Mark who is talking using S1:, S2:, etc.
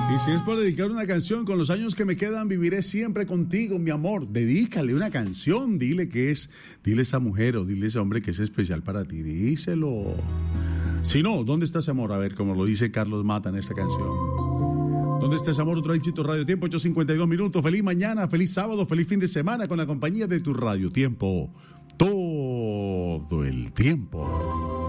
S1: Y si es por dedicar una canción, con los años que me quedan, viviré siempre contigo, mi amor. Dedícale una canción, dile a esa mujer o dile a ese hombre que es especial para ti, díselo. Si no, ¿dónde está ese amor? A ver, como lo dice Carlos Mata en esta canción. ¿Dónde está ese amor? Otro éxito, Radio Tiempo, 8:52 minutos. Feliz mañana, feliz sábado, feliz fin de semana con la compañía de tu Radio Tiempo. Todo el tiempo.